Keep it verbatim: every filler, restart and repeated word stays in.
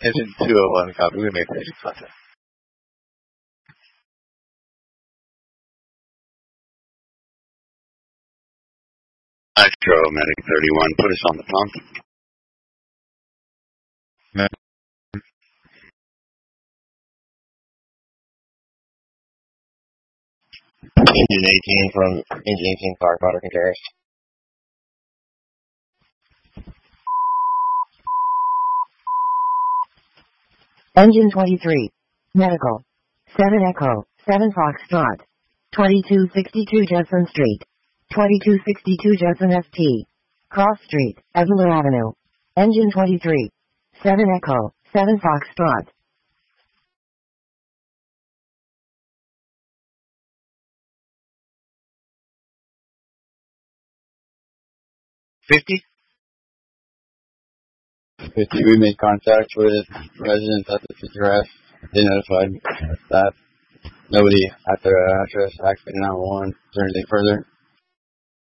Engine two oh one, copy. We made station contact. Astro, Medic thirty-one, put us on the pump. Engine eighteen from Engine eighteen, Clark, Motor Contreras. Engine twenty-three. Medical. seven Echo, seven Foxtrot. twenty-two sixty-two Judson Street. twenty-two sixty-two Judson S T. Cross Street, Evelyn Avenue. Engine twenty-three. seven Echo, seven Foxtrot. fifty? fifty, we made contact with residents at the address. They notified that nobody at their address accident nine one one. Is there anything further?